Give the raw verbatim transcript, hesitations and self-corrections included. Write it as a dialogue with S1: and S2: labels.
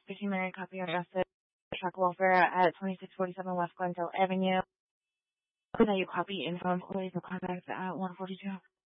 S1: fifteen minute copy of Justice Truck Welfare at twenty-six forty-seven West Glendale Avenue. That you copy info employees and contacts at one forty-two.